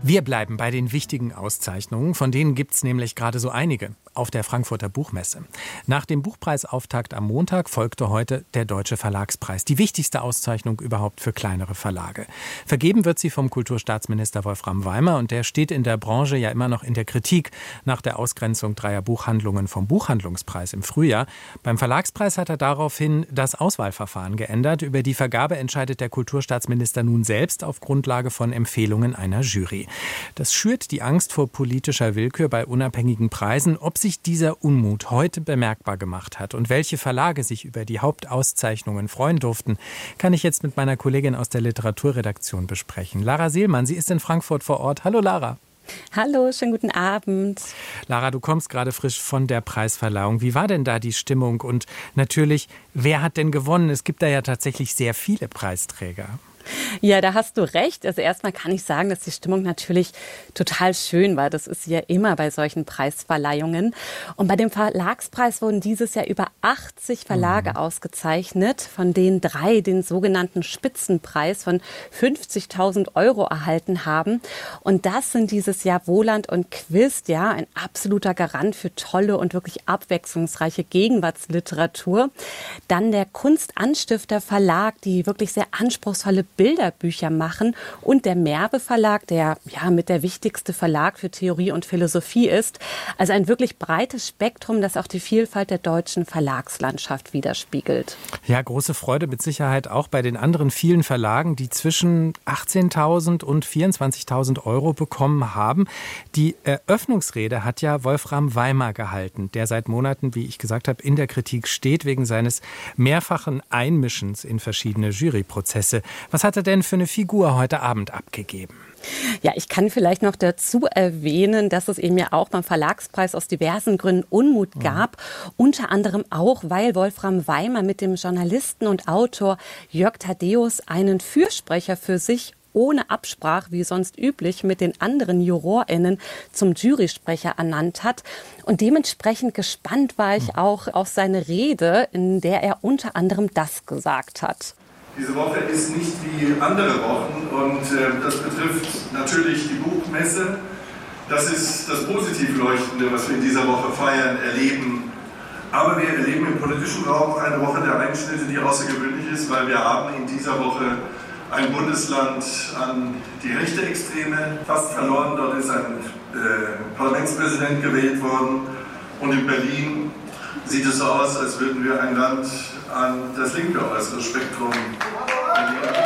Wir bleiben bei den wichtigen Auszeichnungen, von denen gibt es nämlich gerade so einige auf der Frankfurter Buchmesse. Nach dem Buchpreisauftakt am Montag folgte heute der Deutsche Verlagspreis, die wichtigste Auszeichnung überhaupt für kleinere Verlage. Vergeben wird sie vom Kulturstaatsminister Wolfram Weimer und der steht in der Branche ja immer noch in der Kritik nach der Ausgrenzung dreier Buchhandlungen vom Buchhandlungspreis im Frühjahr. Beim Verlagspreis hat er daraufhin das Auswahlverfahren geändert. Über die Vergabe entscheidet der Kulturstaatsminister nun selbst auf Grundlage von Empfehlungen einer Jury. Das schürt die Angst vor politischer Willkür bei unabhängigen Preisen. Ob sich dieser Unmut heute bemerkbar gemacht hat und welche Verlage sich über die Hauptauszeichnungen freuen durften, kann ich jetzt mit meiner Kollegin aus der Literaturredaktion besprechen. Lara Seelmann, sie ist in Frankfurt vor Ort. Hallo Lara. Hallo, schönen guten Abend. Lara, du kommst gerade frisch von der Preisverleihung. Wie war denn da die Stimmung? Und natürlich, wer hat denn gewonnen? Es gibt da ja tatsächlich sehr viele Preisträger. Ja, da hast du recht. Also erstmal kann ich sagen, dass die Stimmung natürlich total schön war. Das ist ja immer bei solchen Preisverleihungen. Und bei dem Verlagspreis wurden dieses Jahr über 80 Verlage ausgezeichnet, von denen 3 den sogenannten Spitzenpreis von 50.000 € erhalten haben. Und das sind dieses Jahr Wohland und Quist, ja, ein absoluter Garant für tolle und wirklich abwechslungsreiche Gegenwartsliteratur. Dann der Kunstanstifter Verlag, die wirklich sehr anspruchsvolle Bilderbücher machen, und der Merbe Verlag, der ja mit der wichtigste Verlag für Theorie und Philosophie ist. Also ein wirklich breites Spektrum, das auch die Vielfalt der deutschen Verlagslandschaft widerspiegelt. Ja, große Freude mit Sicherheit auch bei den anderen vielen Verlagen, die zwischen 18.000 und 24.000 € bekommen haben. Die Eröffnungsrede hat ja Wolfram Weimer gehalten, der seit Monaten, wie ich gesagt habe, in der Kritik steht wegen seines mehrfachen Einmischens in verschiedene Juryprozesse. Was hat er denn für eine Figur heute Abend abgegeben? Ja, ich kann vielleicht noch dazu erwähnen, dass es eben ja auch beim Verlagspreis aus diversen Gründen Unmut gab. Unter anderem auch, weil Wolfram Weimer mit dem Journalisten und Autor Jörg Thaddeus einen Fürsprecher für sich ohne Absprache, wie sonst üblich, mit den anderen JurorInnen zum Jurysprecher ernannt hat. Und dementsprechend gespannt war ich auch auf seine Rede, in der er unter anderem das gesagt hat. Diese Woche ist nicht wie andere Wochen und das betrifft natürlich die Buchmesse. Das ist das positiv Leuchtende, was wir in dieser Woche feiern, erleben. Aber wir erleben im politischen Raum eine Woche der Einschnitte, die außergewöhnlich ist, weil wir haben in dieser Woche ein Bundesland an die rechte Extreme fast verloren. Dort ist ein Parlamentspräsident gewählt worden. Und in Berlin sieht es so aus, als würden wir ein Land an das linke äußere Spektrum verlieren.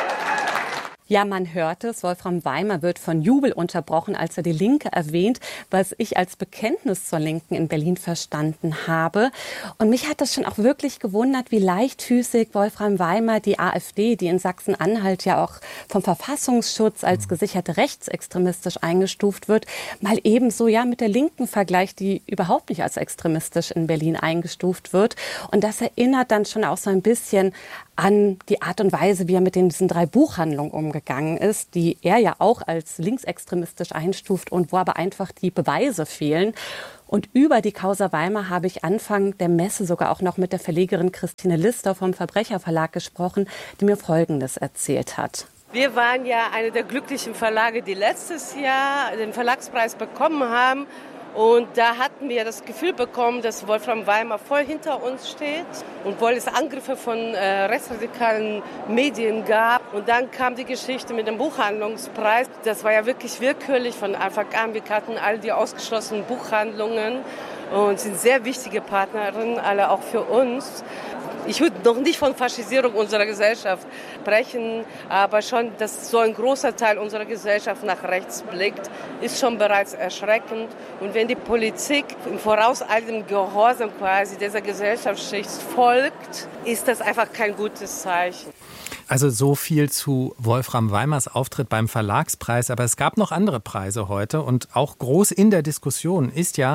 Ja, man hört es. Wolfram Weimer wird von Jubel unterbrochen, als er die Linke erwähnt, was ich als Bekenntnis zur Linken in Berlin verstanden habe. Und mich hat das schon auch wirklich gewundert, wie leichtfüßig Wolfram Weimer die AfD, die in Sachsen-Anhalt ja auch vom Verfassungsschutz als gesichert rechtsextremistisch eingestuft wird, mal ebenso ja mit der Linken vergleicht, die überhaupt nicht als extremistisch in Berlin eingestuft wird. Und das erinnert dann schon auch so ein bisschen an die Art und Weise, wie er mit diesen 3 Buchhandlungen umgegangen ist, die er ja auch als linksextremistisch einstuft und wo aber einfach die Beweise fehlen. Und über die Causa Weimer habe ich Anfang der Messe sogar auch noch mit der Verlegerin Christine Lister vom Verbrecherverlag gesprochen, die mir Folgendes erzählt hat. Wir waren ja eine der glücklichen Verlage, die letztes Jahr den Verlagspreis bekommen haben. Und da hatten wir das Gefühl bekommen, dass Wolfram Weimer voll hinter uns steht. Und weil es Angriffe von rechtsradikalen Medien gab. Und dann kam die Geschichte mit dem Buchhandlungspreis. Das war ja wirklich willkürlich von Anfang an. Wir hatten all die ausgeschlossenen Buchhandlungen und sind sehr wichtige Partnerinnen, alle auch für uns. Ich würde noch nicht von Faschisierung unserer Gesellschaft sprechen, aber schon, dass so ein großer Teil unserer Gesellschaft nach rechts blickt, ist schon bereits erschreckend. Und wenn die Politik im vorauseilendem Gehorsam quasi dieser Gesellschaftsschicht folgt, ist das einfach kein gutes Zeichen. Also so viel zu Wolfram Weimers Auftritt beim Verlagspreis. Aber es gab noch andere Preise heute und auch groß in der Diskussion ist ja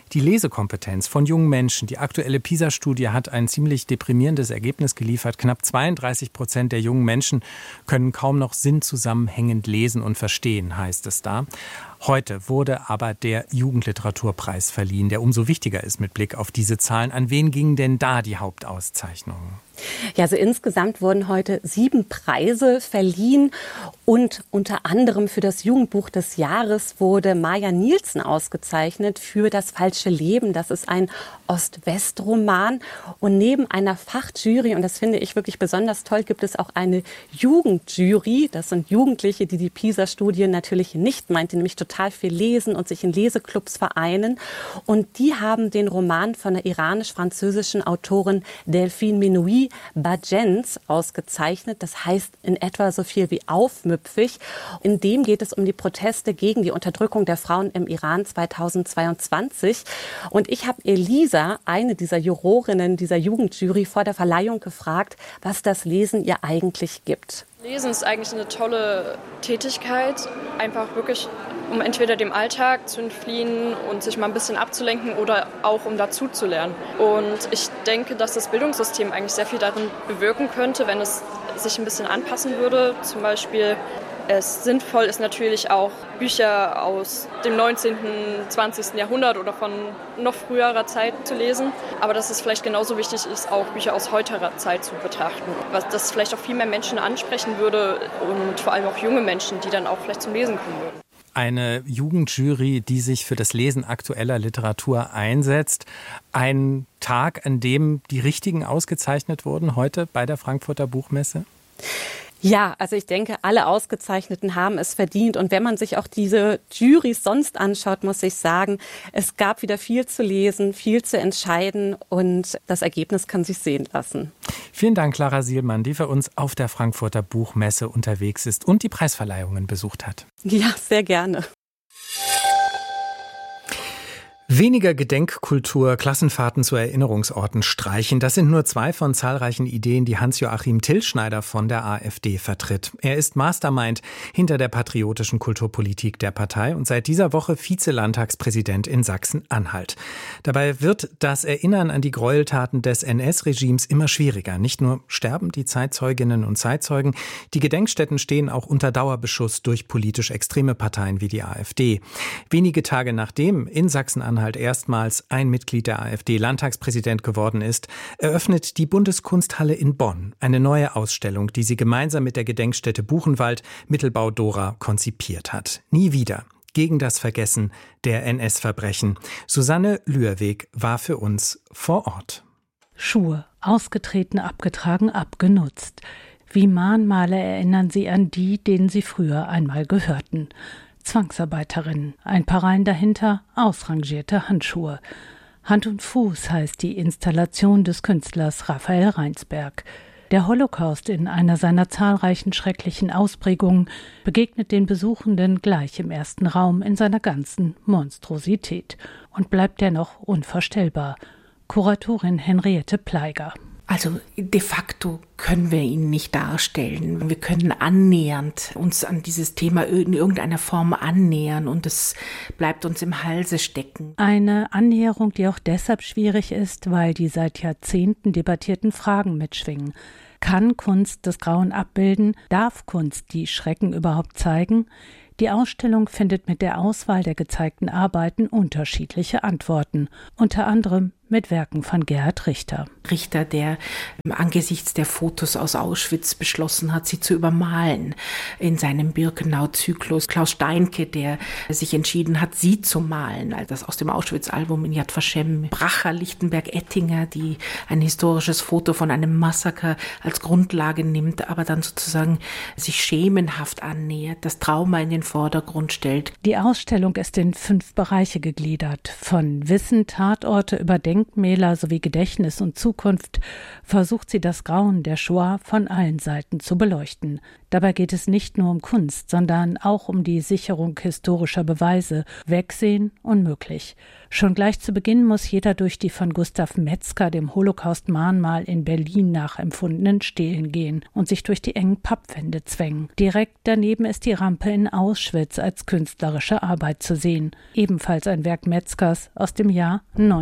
Die Lesekompetenz von jungen Menschen. Die aktuelle PISA-Studie hat ein ziemlich deprimierendes Ergebnis geliefert. Knapp 32% der jungen Menschen können kaum noch sinnzusammenhängend lesen und verstehen, heißt es da. Heute wurde aber der Jugendliteraturpreis verliehen, der umso wichtiger ist mit Blick auf diese Zahlen. An wen gingen denn da die Hauptauszeichnungen? Ja, also insgesamt wurden heute 7 Preise verliehen und unter anderem für das Jugendbuch des Jahres wurde Maja Nielsen ausgezeichnet für Das falsche Leben. Das ist ein Ost-West-Roman und neben einer Fachjury, und das finde ich wirklich besonders toll, gibt es auch eine Jugendjury. Das sind Jugendliche, die die PISA-Studie natürlich nicht meint, die nämlich total viel lesen und sich in Leseclubs vereinen. Und die haben den Roman von der iranisch-französischen Autorin Delphine Menoui Bajens ausgezeichnet. Das heißt in etwa so viel wie aufmüpfig. In dem geht es um die Proteste gegen die Unterdrückung der Frauen im Iran 2022. Und ich habe Elisa, eine dieser Jurorinnen dieser Jugendjury, vor der Verleihung gefragt, was das Lesen ihr eigentlich gibt. Lesen ist eigentlich eine tolle Tätigkeit, einfach wirklich, um entweder dem Alltag zu entfliehen und sich mal ein bisschen abzulenken oder auch um dazu zu lernen. Und ich denke, dass das Bildungssystem eigentlich sehr viel darin bewirken könnte, wenn es sich ein bisschen anpassen würde. Zum Beispiel, es sinnvoll ist natürlich auch Bücher aus dem 19., 20. Jahrhundert oder von noch früherer Zeit zu lesen. Aber dass es vielleicht genauso wichtig ist, auch Bücher aus heutiger Zeit zu betrachten. Was das vielleicht auch viel mehr Menschen ansprechen würde und vor allem auch junge Menschen, die dann auch vielleicht zum Lesen kommen würden. Eine Jugendjury, die sich für das Lesen aktueller Literatur einsetzt. Ein Tag, an dem die Richtigen ausgezeichnet wurden, heute bei der Frankfurter Buchmesse? Ja, also ich denke, alle Ausgezeichneten haben es verdient. Und wenn man sich auch diese Jurys sonst anschaut, muss ich sagen, es gab wieder viel zu lesen, viel zu entscheiden und das Ergebnis kann sich sehen lassen. Vielen Dank, Clara Sielmann, die für uns auf der Frankfurter Buchmesse unterwegs ist und die Preisverleihungen besucht hat. Ja, sehr gerne. Weniger Gedenkkultur, Klassenfahrten zu Erinnerungsorten streichen, das sind nur 2 von zahlreichen Ideen, die Hans-Joachim Tilschneider von der AfD vertritt. Er ist Mastermind hinter der patriotischen Kulturpolitik der Partei und seit dieser Woche Vize-Landtagspräsident in Sachsen-Anhalt. Dabei wird das Erinnern an die Gräueltaten des NS-Regimes immer schwieriger. Nicht nur sterben die Zeitzeuginnen und Zeitzeugen, die Gedenkstätten stehen auch unter Dauerbeschuss durch politisch extreme Parteien wie die AfD. Wenige Tage nachdem in Sachsen-Anhalt erstmals ein Mitglied der AfD Landtagspräsident geworden ist, eröffnet die Bundeskunsthalle in Bonn eine neue Ausstellung, die sie gemeinsam mit der Gedenkstätte Buchenwald Mittelbau Dora konzipiert hat. Nie wieder. Gegen das Vergessen der NS-Verbrechen. Susanne Lührweg war für uns vor Ort. Schuhe, ausgetreten, abgetragen, abgenutzt. Wie Mahnmale erinnern sie an die, denen sie früher einmal gehörten. Zwangsarbeiterinnen, ein paar Reihen dahinter ausrangierte Handschuhe. Hand und Fuß heißt die Installation des Künstlers Raphael Reinsberg. Der Holocaust in einer seiner zahlreichen schrecklichen Ausprägungen begegnet den Besuchenden gleich im ersten Raum in seiner ganzen Monstrosität und bleibt dennoch unvorstellbar. Kuratorin Henriette Pleiger. Also de facto können wir ihn nicht darstellen. Wir können annähernd uns an dieses Thema in irgendeiner Form annähern und es bleibt uns im Halse stecken. Eine Annäherung, die auch deshalb schwierig ist, weil die seit Jahrzehnten debattierten Fragen mitschwingen. Kann Kunst das Grauen abbilden? Darf Kunst die Schrecken überhaupt zeigen? Die Ausstellung findet mit der Auswahl der gezeigten Arbeiten unterschiedliche Antworten, unter anderem mit Werken von Gerhard Richter. Richter, der angesichts der Fotos aus Auschwitz beschlossen hat, sie zu übermalen in seinem Birkenau-Zyklus. Klaus Steinke, der sich entschieden hat, sie zu malen, also das aus dem Auschwitz-Album in Yad Vashem. Bracher, Lichtenberg, Ettinger, die ein historisches Foto von einem Massaker als Grundlage nimmt, aber dann sozusagen sich schemenhaft annähert, das Trauma in den Vordergrund stellt. Die Ausstellung ist in 5 Bereiche gegliedert. Von Wissen, Tatorte über Denkmäler sowie Gedächtnis und Zukunft versucht sie das Grauen der Shoah von allen Seiten zu beleuchten. Dabei geht es nicht nur um Kunst, sondern auch um die Sicherung historischer Beweise. Wegsehen unmöglich. Schon gleich zu Beginn muss jeder durch die von Gustav Metzger, dem Holocaust-Mahnmal in Berlin nachempfundenen Stelen gehen und sich durch die engen Pappwände zwängen. Direkt daneben ist die Rampe in Auschwitz als künstlerische Arbeit zu sehen. Ebenfalls ein Werk Metzgers aus dem Jahr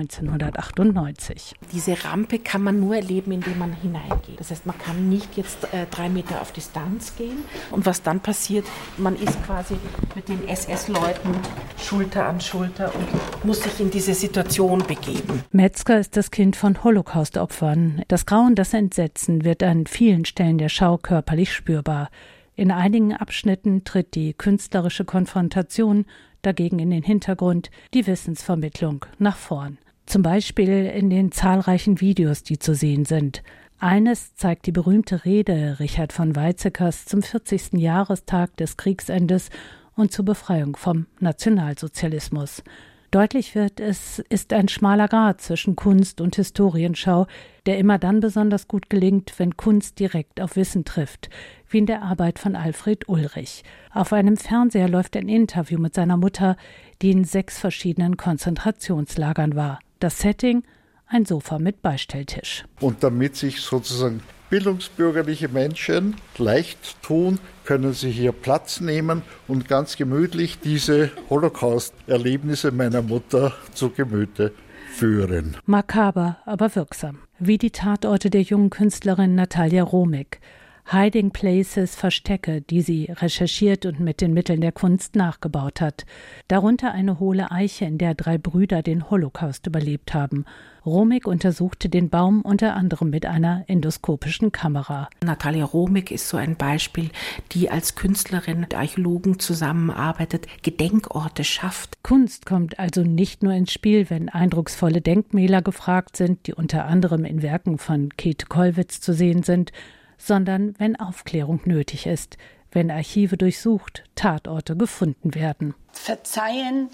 1998. Diese Rampe kann man nur erleben, indem man hineingeht. Das heißt, man kann nicht jetzt 3 Meter auf Distanz gehen. Und was dann passiert, man ist quasi mit den SS-Leuten Schulter an Schulter und muss sich in diese Situation begeben. Metzger ist das Kind von Holocaust-Opfern. Das Grauen, das Entsetzen wird an vielen Stellen der Schau körperlich spürbar. In einigen Abschnitten tritt die künstlerische Konfrontation dagegen in den Hintergrund, die Wissensvermittlung nach vorn. Zum Beispiel in den zahlreichen Videos, die zu sehen sind. Eines zeigt die berühmte Rede Richard von Weizsäckers zum 40. Jahrestag des Kriegsendes und zur Befreiung vom Nationalsozialismus. Deutlich wird, es ist ein schmaler Grat zwischen Kunst und Historienschau, der immer dann besonders gut gelingt, wenn Kunst direkt auf Wissen trifft, wie in der Arbeit von Alfred Ulrich. Auf einem Fernseher läuft ein Interview mit seiner Mutter, die in 6 verschiedenen Konzentrationslagern war. Das Setting: ein Sofa mit Beistelltisch. Und damit sich sozusagen bildungsbürgerliche Menschen leicht tun, können sie hier Platz nehmen und ganz gemütlich diese Holocaust-Erlebnisse meiner Mutter zu Gemüte führen. Makaber, aber wirksam. Wie die Tatorte der jungen Künstlerin Natalia Romek. Hiding Places, Verstecke, die sie recherchiert und mit den Mitteln der Kunst nachgebaut hat. Darunter eine hohle Eiche, in der 3 Brüder den Holocaust überlebt haben. Romek untersuchte den Baum unter anderem mit einer endoskopischen Kamera. Natalia Romek ist so ein Beispiel, die als Künstlerin mit Archäologen zusammenarbeitet, Gedenkorte schafft. Kunst kommt also nicht nur ins Spiel, wenn eindrucksvolle Denkmäler gefragt sind, die unter anderem in Werken von Käthe Kollwitz zu sehen sind, sondern wenn Aufklärung nötig ist, wenn Archive durchsucht, Tatorte gefunden werden. Verzeihen,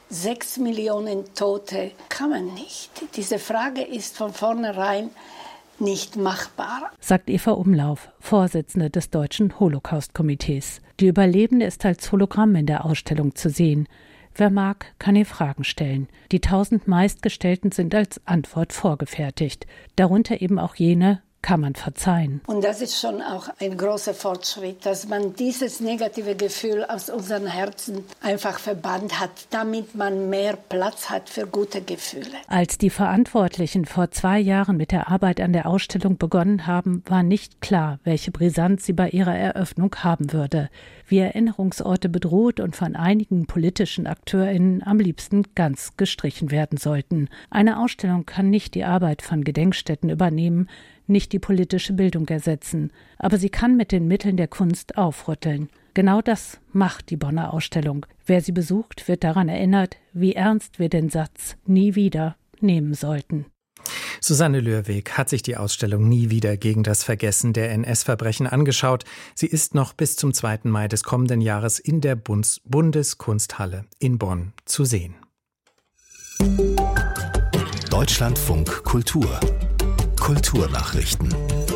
6 Millionen Tote kann man nicht. Diese Frage ist von vornherein nicht machbar, sagt Eva Umlauf, Vorsitzende des Deutschen Holocaust-Komitees. Die Überlebende ist als Hologramm in der Ausstellung zu sehen. Wer mag, kann ihr Fragen stellen. Die 1000 meistgestellten sind als Antwort vorgefertigt. Darunter eben auch jene: kann man verzeihen? Und das ist schon auch ein großer Fortschritt, dass man dieses negative Gefühl aus unseren Herzen einfach verbannt hat, damit man mehr Platz hat für gute Gefühle. Als die Verantwortlichen vor 2 Jahren mit der Arbeit an der Ausstellung begonnen haben, war nicht klar, welche Brisanz sie bei ihrer Eröffnung haben würde. Wie Erinnerungsorte bedroht und von einigen politischen AkteurInnen am liebsten ganz gestrichen werden sollten. Eine Ausstellung kann nicht die Arbeit von Gedenkstätten übernehmen, nicht die politische Bildung ersetzen, aber sie kann mit den Mitteln der Kunst aufrütteln. Genau das macht die Bonner Ausstellung. Wer sie besucht, wird daran erinnert, wie ernst wir den Satz „nie wieder" nehmen sollten. Susanne Lürweg hat sich die Ausstellung Nie wieder gegen das Vergessen der NS-Verbrechen angeschaut. Sie ist noch bis zum 2. Mai des kommenden Jahres in der Bundeskunsthalle in Bonn zu sehen. Deutschlandfunk Kultur Kulturnachrichten.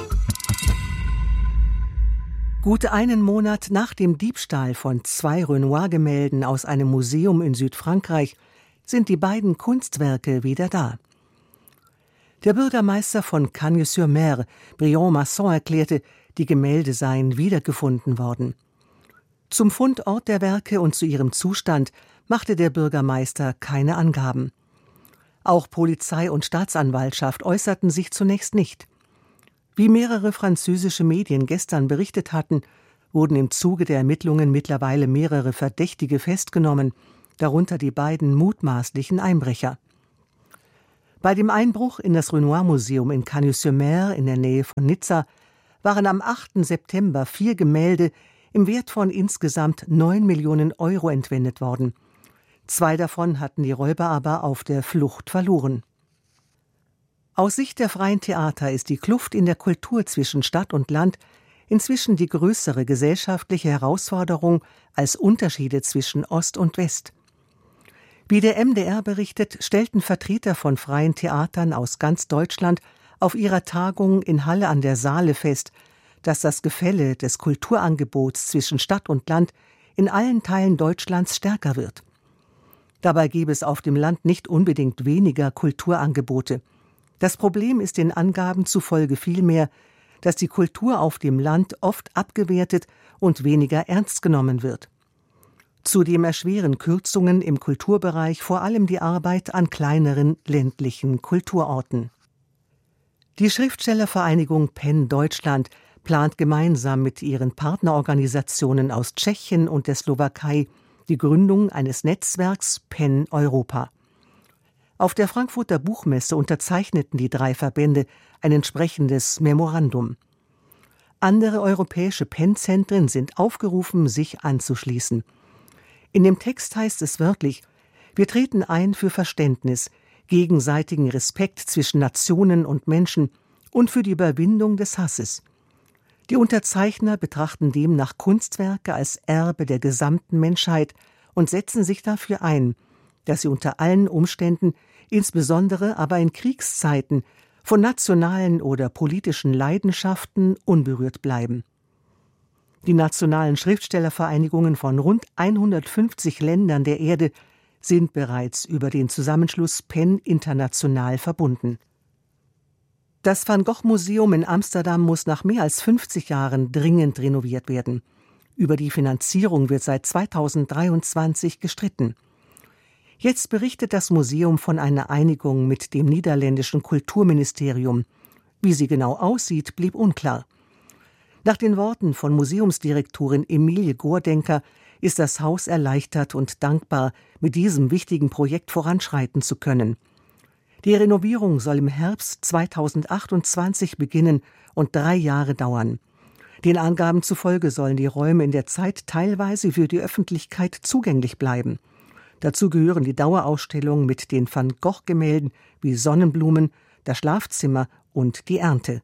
Gut einen Monat nach dem Diebstahl von 2 Renoir-Gemälden aus einem Museum in Südfrankreich sind die beiden Kunstwerke wieder da. Der Bürgermeister von Cagnes-sur-Mer, Briand Masson, erklärte, die Gemälde seien wiedergefunden worden. Zum Fundort der Werke und zu ihrem Zustand machte der Bürgermeister keine Angaben. Auch Polizei und Staatsanwaltschaft äußerten sich zunächst nicht. Wie mehrere französische Medien gestern berichtet hatten, wurden im Zuge der Ermittlungen mittlerweile mehrere Verdächtige festgenommen, darunter die beiden mutmaßlichen Einbrecher. Bei dem Einbruch in das Renoir-Museum in Cagnes-sur-Mer in der Nähe von Nizza waren am 8. September 4 Gemälde im Wert von insgesamt 9 Millionen Euro entwendet worden. 2 davon hatten die Räuber aber auf der Flucht verloren. Aus Sicht der freien Theater ist die Kluft in der Kultur zwischen Stadt und Land inzwischen die größere gesellschaftliche Herausforderung als Unterschiede zwischen Ost und West. Wie der MDR berichtet, stellten Vertreter von freien Theatern aus ganz Deutschland auf ihrer Tagung in Halle an der Saale fest, dass das Gefälle des Kulturangebots zwischen Stadt und Land in allen Teilen Deutschlands stärker wird. Dabei gäbe es auf dem Land nicht unbedingt weniger Kulturangebote. Das Problem ist den Angaben zufolge vielmehr, dass die Kultur auf dem Land oft abgewertet und weniger ernst genommen wird. Zudem erschweren Kürzungen im Kulturbereich vor allem die Arbeit an kleineren ländlichen Kulturorten. Die Schriftstellervereinigung PEN Deutschland plant gemeinsam mit ihren Partnerorganisationen aus Tschechien und der Slowakei die Gründung eines Netzwerks PEN Europa. Auf der Frankfurter Buchmesse unterzeichneten die 3 Verbände ein entsprechendes Memorandum. Andere europäische PEN-Zentren sind aufgerufen, sich anzuschließen. In dem Text heißt es wörtlich: Wir treten ein für Verständnis, gegenseitigen Respekt zwischen Nationen und Menschen und für die Überwindung des Hasses. Die Unterzeichner betrachten demnach Kunstwerke als Erbe der gesamten Menschheit und setzen sich dafür ein, dass sie unter allen Umständen, insbesondere aber in Kriegszeiten, von nationalen oder politischen Leidenschaften unberührt bleiben. Die nationalen Schriftstellervereinigungen von rund 150 Ländern der Erde sind bereits über den Zusammenschluss PEN international verbunden. Das Van Gogh Museum in Amsterdam muss nach mehr als 50 Jahren dringend renoviert werden. Über die Finanzierung wird seit 2023 gestritten. Jetzt berichtet das Museum von einer Einigung mit dem niederländischen Kulturministerium. Wie sie genau aussieht, blieb unklar. Nach den Worten von Museumsdirektorin Emilie Goordenker ist das Haus erleichtert und dankbar, mit diesem wichtigen Projekt voranschreiten zu können. Die Renovierung soll im Herbst 2028 beginnen und 3 Jahre dauern. Den Angaben zufolge sollen die Räume in der Zeit teilweise für die Öffentlichkeit zugänglich bleiben. Dazu gehören die Dauerausstellung mit den Van Gogh-Gemälden wie Sonnenblumen, das Schlafzimmer und die Ernte.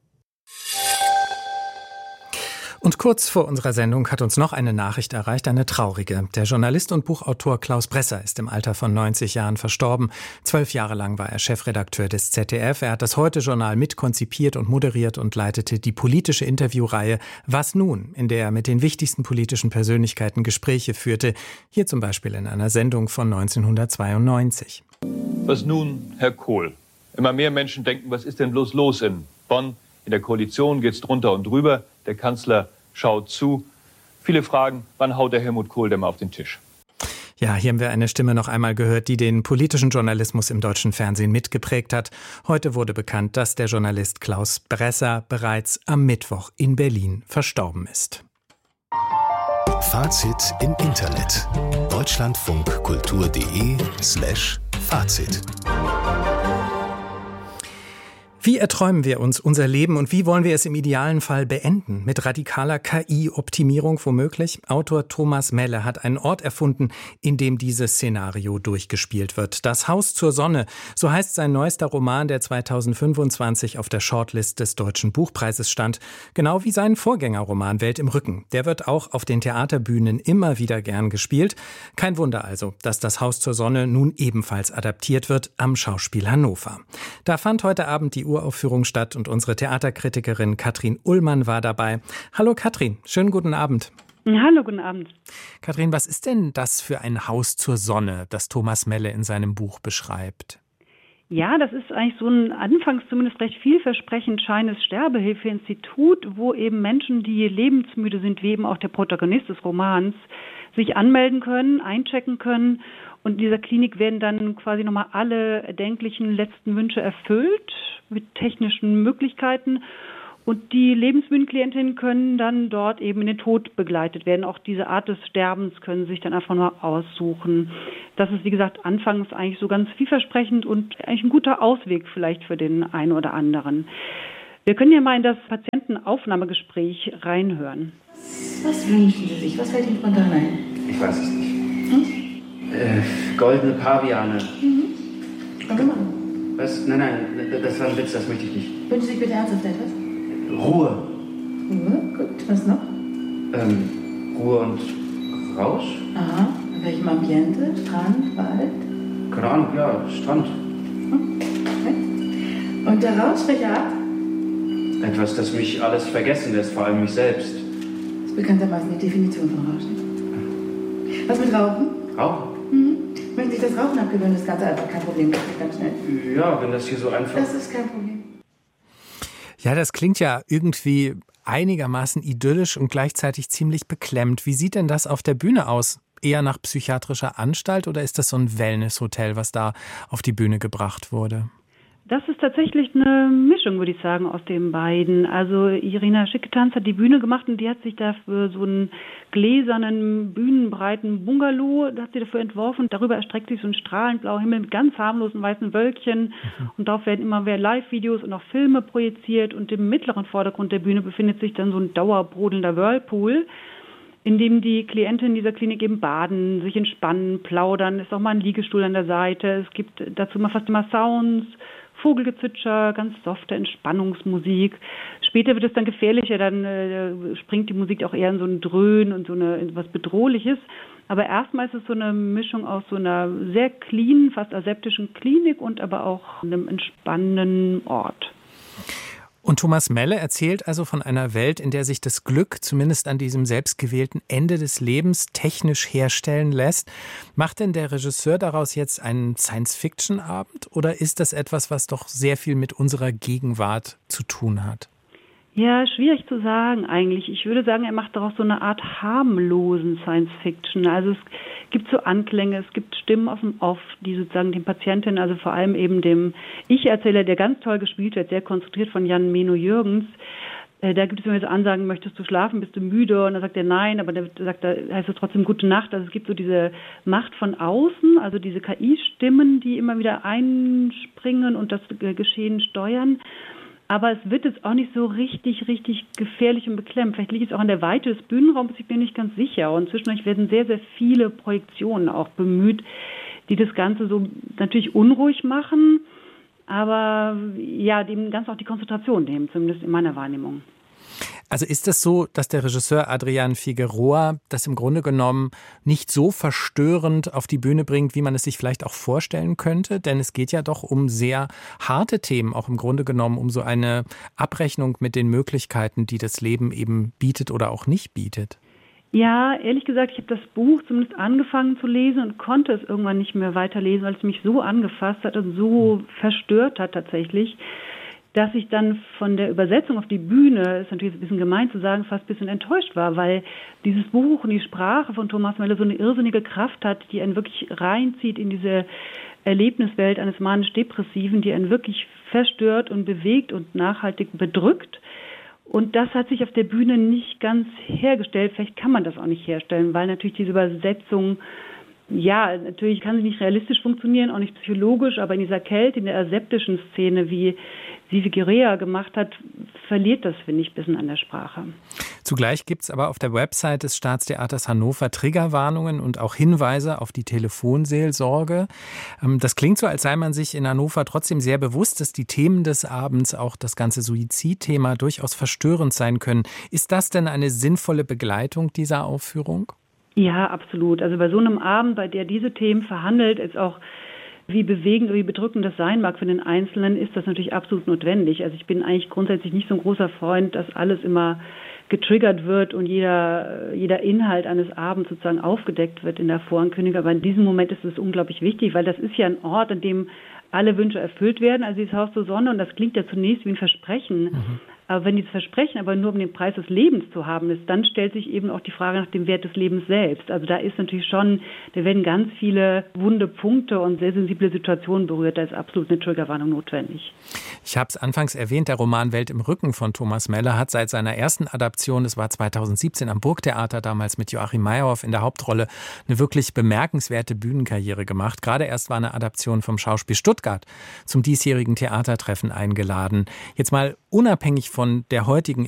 Und kurz vor unserer Sendung hat uns noch eine Nachricht erreicht, eine traurige. Der Journalist und Buchautor Klaus Bresser ist im Alter von 90 Jahren verstorben. 12 Jahre lang war er Chefredakteur des ZDF. Er hat das Heute-Journal mitkonzipiert und moderiert und leitete die politische Interviewreihe Was nun?, in der er mit den wichtigsten politischen Persönlichkeiten Gespräche führte. Hier zum Beispiel in einer Sendung von 1992. Was nun, Herr Kohl? Immer mehr Menschen denken, was ist denn bloß los in Bonn? In der Koalition geht's drunter und drüber. Der Kanzler schaut zu. Viele fragen, wann haut der Helmut Kohl denn mal auf den Tisch? Ja, hier haben wir eine Stimme noch einmal gehört, die den politischen Journalismus im deutschen Fernsehen mitgeprägt hat. Heute wurde bekannt, dass der Journalist Klaus Bresser bereits am Mittwoch in Berlin verstorben ist. Fazit im Internet. deutschlandfunkkultur.de/Fazit. Wie erträumen wir uns unser Leben und wie wollen wir es im idealen Fall beenden? Mit radikaler KI-Optimierung womöglich? Autor Thomas Melle hat einen Ort erfunden, in dem dieses Szenario durchgespielt wird. Das Haus zur Sonne, so heißt sein neuester Roman, der 2025 auf der Shortlist des Deutschen Buchpreises stand. Genau wie sein Vorgängerroman Welt im Rücken. Der wird auch auf den Theaterbühnen immer wieder gern gespielt. Kein Wunder also, dass das Haus zur Sonne nun ebenfalls adaptiert wird am Schauspiel Hannover. Da fand heute Abend die Uraufführung statt und unsere Theaterkritikerin Katrin Ullmann war dabei. Hallo Katrin, schönen guten Abend. Hallo, guten Abend. Katrin, was ist denn das für ein Haus zur Sonne, das Thomas Melle in seinem Buch beschreibt? Ja, das ist eigentlich so ein anfangs zumindest recht vielversprechend scheinendes Sterbehilfeinstitut, wo eben Menschen, die lebensmüde sind, wie eben auch der Protagonist des Romans, sich anmelden können, einchecken können. Und in dieser Klinik werden dann quasi nochmal alle erdenklichen letzten Wünsche erfüllt mit technischen Möglichkeiten. Und die lebensmüden Klientinnen können dann dort eben in den Tod begleitet werden. Auch diese Art des Sterbens können sie sich dann einfach nur aussuchen. Das ist, wie gesagt, anfangs eigentlich so ganz vielversprechend und eigentlich ein guter Ausweg vielleicht für den einen oder anderen. Wir können ja mal in das Patientenaufnahmegespräch reinhören. Was wünschen Sie sich? Was fällt Ihnen spontan ein? Ich weiß es nicht. Goldene Paviane. Komm mal. Was? Nein, das war ein Witz, das möchte ich nicht. Wünschen Sie sich bitte ernsthaft etwas? Ruhe. Ruhe, gut. Was noch? Ruhe und Rausch. Aha. In welchem Ambiente? Strand, Wald? Keine Ahnung, ja, Strand. Okay. Und der Rausch, welche Art? Etwas, das mich alles vergessen lässt, vor allem mich selbst. Das ist bekanntermaßen die Definition von Rauschen. Was mit Rauchen? Rauchen? Wenn sich das Rauchen abgewöhnt, ist ganz einfach kein Problem. Das geht ganz schnell. Ja, wenn das hier so einfach... Das ist kein Problem. Ja, das klingt ja irgendwie einigermaßen idyllisch und gleichzeitig ziemlich beklemmt. Wie sieht denn das auf der Bühne aus? Eher nach psychiatrischer Anstalt oder ist das so ein Wellnesshotel, was da auf die Bühne gebracht wurde? Das ist tatsächlich eine Mischung, würde ich sagen, aus den beiden. Also Irina Schicketanz hat die Bühne gemacht und die hat sich dafür so einen gläsernen, bühnenbreiten Bungalow, das hat sie dafür entworfen. Darüber erstreckt sich so ein strahlend blauer Himmel mit ganz harmlosen weißen Wölkchen. Und darauf werden immer mehr Live-Videos und auch Filme projiziert. Und im mittleren Vordergrund der Bühne befindet sich dann so ein dauerbrodelnder Whirlpool, in dem die Klienten dieser Klinik eben baden, sich entspannen, plaudern. Es ist auch mal ein Liegestuhl an der Seite. Es gibt dazu fast immer Sounds, Vogelgezwitscher, ganz softe Entspannungsmusik. Später wird es dann gefährlicher, dann springt die Musik auch eher in so ein Dröhnen und in was Bedrohliches. Aber erstmal ist es so eine Mischung aus so einer sehr cleanen, fast aseptischen Klinik und aber auch einem entspannenden Ort. Und Thomas Melle erzählt also von einer Welt, in der sich das Glück zumindest an diesem selbstgewählten Ende des Lebens technisch herstellen lässt. Macht denn der Regisseur daraus jetzt einen Science-Fiction-Abend oder ist das etwas, was doch sehr viel mit unserer Gegenwart zu tun hat? Ja, schwierig zu sagen eigentlich. Ich würde sagen, er macht daraus so eine Art harmlosen Science-Fiction. Also es gibt so Anklänge, es gibt Stimmen aus dem Off, die sozusagen den Patienten, also vor allem eben dem Ich-Erzähler, der ganz toll gespielt wird, sehr konzentriert von Jan Meno-Jürgens. Da gibt es immer so Ansagen, möchtest du schlafen, bist du müde? Und dann sagt er nein, aber dann heißt es trotzdem gute Nacht. Also es gibt so diese Macht von außen, also diese KI-Stimmen, die immer wieder einspringen und das Geschehen steuern. Aber es wird jetzt auch nicht so richtig gefährlich und beklemmt. Vielleicht liegt es auch an der Weite des Bühnenraums, ich bin nicht ganz sicher. Und zwischendurch werden sehr, sehr viele Projektionen auch bemüht, die das Ganze so natürlich unruhig machen, aber ja, dem ganz auch die Konzentration nehmen, zumindest in meiner Wahrnehmung. Also ist es so, dass der Regisseur Adrian Figueroa das im Grunde genommen nicht so verstörend auf die Bühne bringt, wie man es sich vielleicht auch vorstellen könnte? Denn es geht ja doch um sehr harte Themen, auch im Grunde genommen um so eine Abrechnung mit den Möglichkeiten, die das Leben eben bietet oder auch nicht bietet. Ja, ehrlich gesagt, ich habe das Buch zumindest angefangen zu lesen und konnte es irgendwann nicht mehr weiterlesen, weil es mich so angefasst hat und so verstört hat tatsächlich, dass ich dann von der Übersetzung auf die Bühne, ist natürlich ein bisschen gemein zu sagen, fast ein bisschen enttäuscht war, weil dieses Buch und die Sprache von Thomas Melle so eine irrsinnige Kraft hat, die einen wirklich reinzieht in diese Erlebniswelt eines manisch-Depressiven, die einen wirklich verstört und bewegt und nachhaltig bedrückt. Und das hat sich auf der Bühne nicht ganz hergestellt. Vielleicht kann man das auch nicht herstellen, weil natürlich diese Übersetzung, ja, natürlich kann sie nicht realistisch funktionieren, auch nicht psychologisch, aber in dieser Kälte, in der aseptischen Szene, wie Figueroa gemacht hat, verliert das, finde ich, ein bisschen an der Sprache. Zugleich gibt es aber auf der Website des Staatstheaters Hannover Triggerwarnungen und auch Hinweise auf die Telefonseelsorge. Das klingt so, als sei man sich in Hannover trotzdem sehr bewusst, dass die Themen des Abends, auch das ganze Suizidthema, durchaus verstörend sein können. Ist das denn eine sinnvolle Begleitung dieser Aufführung? Ja, absolut. Also bei so einem Abend, bei der diese Themen verhandelt, ist auch, wie bewegend oder wie bedrückend das sein mag für den Einzelnen, ist das natürlich absolut notwendig. Also ich bin eigentlich grundsätzlich nicht so ein großer Freund, dass alles immer getriggert wird und jeder Inhalt eines Abends sozusagen aufgedeckt wird in der Vorankündigung. Aber in diesem Moment ist es unglaublich wichtig, weil das ist ja ein Ort, an dem alle Wünsche erfüllt werden. Also dieses Haus zur Sonne, und das klingt ja zunächst wie ein Versprechen. Aber wenn dieses Versprechen aber nur um den Preis des Lebens zu haben ist, dann stellt sich eben auch die Frage nach dem Wert des Lebens selbst. Also da ist natürlich schon, da werden ganz viele wunde Punkte und sehr sensible Situationen berührt. Da ist absolut eine Triggerwarnung notwendig. Ich habe es anfangs erwähnt, der Roman Welt im Rücken von Thomas Melle hat seit seiner ersten Adaption, das war 2017 am Burgtheater, damals mit Joachim Meyerhoff in der Hauptrolle, eine wirklich bemerkenswerte Bühnenkarriere gemacht. Gerade erst war eine Adaption vom Schauspiel Stuttgart zum diesjährigen Theatertreffen eingeladen. Jetzt mal unabhängig von der heutigen